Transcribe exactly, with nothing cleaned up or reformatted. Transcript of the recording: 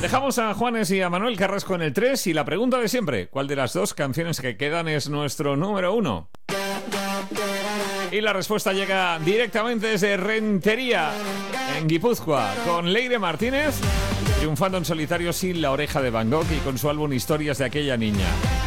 Dejamos a Juanes y a Manuel Carrasco en el tres y la pregunta de siempre: ¿cuál de las dos canciones que quedan es nuestro número uno? Y la respuesta llega directamente desde Rentería, en Guipúzcoa, con Leire Martínez, triunfando en solitario sin La Oreja de Van Gogh y con su álbum Historias de aquella niña.